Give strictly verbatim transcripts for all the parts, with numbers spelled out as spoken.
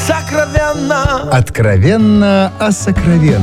сокровенно. Откровенно о сокровенном.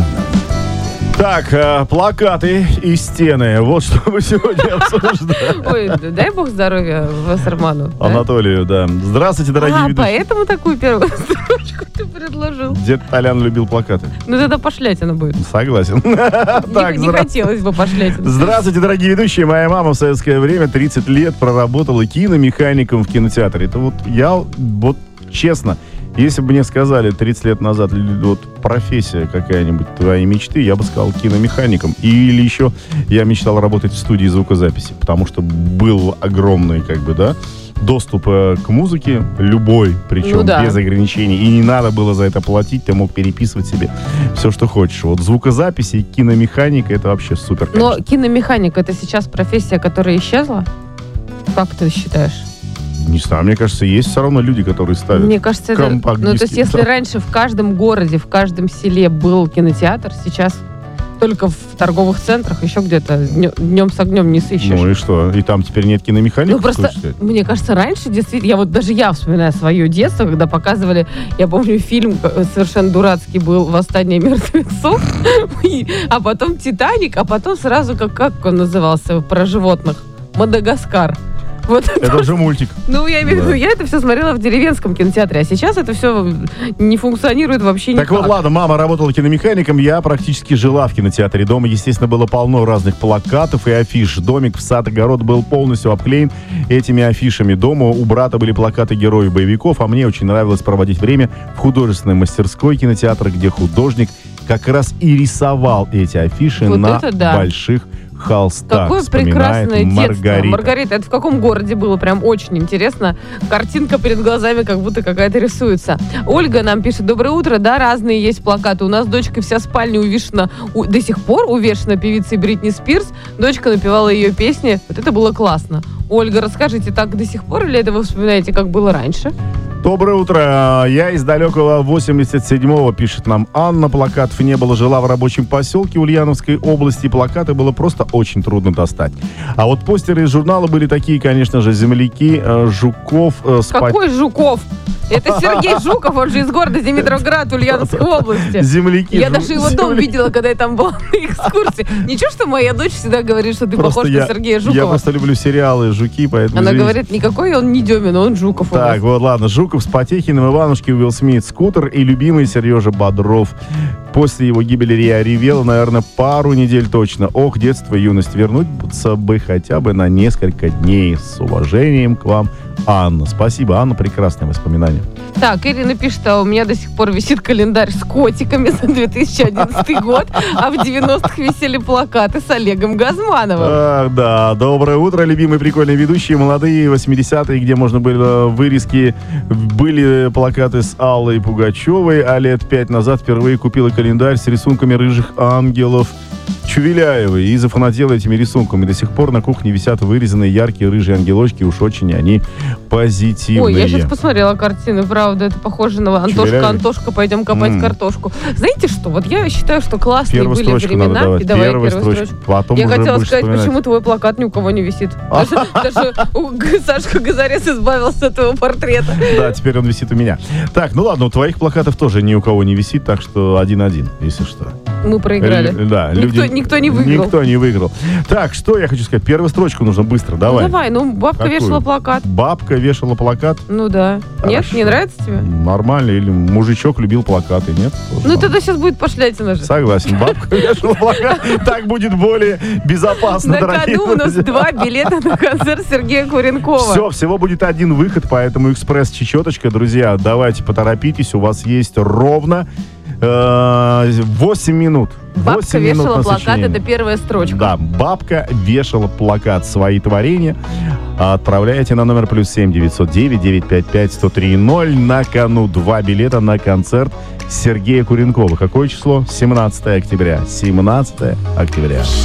Так, э, плакаты и стены. Вот что мы сегодня обсуждаем. Ой, дай бог здоровья Вассерману. Да? Анатолию, да. Здравствуйте, дорогие А, ведущие. поэтому такую первую строчку ты предложил. Дед Толян любил плакаты. Ну, тогда пошлятина будет. Согласен. Не, не хотелось бы пошлятина. Здравствуйте, дорогие ведущие. Моя мама в советское время тридцать лет проработала киномехаником в кинотеатре. Это вот я, вот честно, если бы мне сказали тридцать лет назад, вот профессия какая-нибудь твоей мечты, я бы сказал киномехаником. Или еще я мечтал работать в студии звукозаписи, потому что был огромный, как бы, да, доступ э, к музыке, любой, причем ну, да. без ограничений. И не надо было за это платить, ты мог переписывать себе все, что хочешь. Вот звукозаписи, киномеханика, это вообще супер, конечно. Но киномеханик — это сейчас профессия, которая исчезла? Как ты считаешь? Не знаю, мне кажется, есть все равно люди, которые ставят. Мне кажется, это... Ну, то есть, если раньше в каждом городе, в каждом селе был кинотеатр, сейчас только в торговых центрах, еще где-то днем с огнем не сыщешь. Ну и что? И там теперь нет киномеханика? Ну просто, мне кажется, раньше действительно... Я вот даже я вспоминаю свое детство, когда показывали... Я помню, фильм совершенно дурацкий был «Восстание мертвецов», а потом «Титаник», а потом сразу, как, как он назывался, про животных? «Мадагаскар». Вот это тоже, уже мультик. Ну, я имею в виду, я это все смотрела в деревенском кинотеатре, а сейчас это все не функционирует вообще никак. Так вот, ладно, мама работала киномехаником, я практически жила в кинотеатре. Дома, естественно, было полно разных плакатов и афиш. Домик в сад-огород был полностью обклеен этими афишами. Дома у брата были плакаты героев-боевиков, а мне очень нравилось проводить время в художественной мастерской кинотеатра, где художник как раз и рисовал эти афиши вот на да. больших холстах. Какое прекрасное Маргарита. детство. Маргарита, это в каком городе было? Прям очень интересно. Картинка перед глазами как будто какая-то рисуется. Ольга нам пишет: доброе утро. Да, разные есть плакаты. У нас дочка вся спальня увешана, у, до сих пор увешана певицей Бритни Спирс. Дочка напевала ее песни. Вот это было классно. Ольга, расскажите, так до сих пор или это вы вспоминаете, как было раньше? Доброе утро. Я из далекого восемьдесят седьмого, пишет нам Анна. Плакатов не было, жила в рабочем поселке Ульяновской области. Плакаты было просто очень трудно достать. А вот постеры из журнала были такие, конечно же, земляки, э, Жуков. Э, Какой спа... Жуков? Это Сергей Жуков, он же из города Димитров-Град, Ульяновской области. Земляки. Я даже его дом видела, когда я там была на экскурсии. Ничего, что моя дочь всегда говорит, что ты просто похож я, на Сергея Жукова. Я просто люблю сериалы «Жуки», поэтому... Она извините. говорит, никакой он не Демин, он Жуков. Так, вот, ладно. Жуков с Потехиным, Иванушки, Уилл Смит, Скутер и любимый Сережа Бодров. После его гибели я ревел, наверное, пару недель точно. Ох, детство и юность, вернуться бы хотя бы на несколько дней. С уважением к вам, Анна. Спасибо, Анна, прекрасное воспоминание. Так, Ирина пишет, а у меня до сих пор висит календарь с котиками за две тысячи одиннадцатый год, а в девяностых висели плакаты с Олегом Газмановым. Ах, да, доброе утро, любимые прикольные ведущие, молодые восьмидесятые, где можно было вырезки, были плакаты с Аллой Пугачевой, а лет пять назад впервые купила календарь с рисунками рыжих ангелов Чувеляевой и зафанатела этими рисунками. До сих пор на кухне висят вырезанные яркие рыжие ангелочки, уж очень они позитивные. Ой, я сейчас посмотрела картины, правда, это похоже на Антошка, Чувеляевой. Антошка, пойдем копать mm. картошку. Знаете что, вот я считаю, что классные первую были времена. Надо давать. И давай первую первую строчку. строчку. Потом я хотела сказать, вспоминать. Почему твой плакат ни у кого не висит. Даже, даже Сашка Газарес избавился от твоего портрета. Да, теперь он висит у меня. Так, ну ладно, у твоих плакатов тоже ни у кого не висит, так что один-один, если что. Мы проиграли. Л- да, никто, люди... никто не выиграл. Никто не выиграл. Так, что я хочу сказать? Первую строчку нужно быстро, давай. Ну давай, ну бабка Какую? вешала плакат. Бабка вешала плакат? Ну да. Хорошо. Нет, не нравится тебе? Нормально. Или мужичок любил плакаты, нет? Тоже ну тогда сейчас будет пошлятина же. Согласен. Бабка вешала плакат. Так будет более безопасно, дорогие друзья. На кону у нас два билета на концерт Сергея Куренкова. Все, всего будет один выход, поэтому экспресс-чечеточка, друзья, давайте поторопитесь. У вас есть ровно восемь минут. Бабка вешала плакат, это первая строчка. Да, бабка вешала плакат. Свои творения отправляйте на номер плюс семь девятьсот девять девятьсот пятьдесят пять сто три ноль. На кону два билета на концерт Сергея Куренкова. Какое число? семнадцатое октября. семнадцатое октября.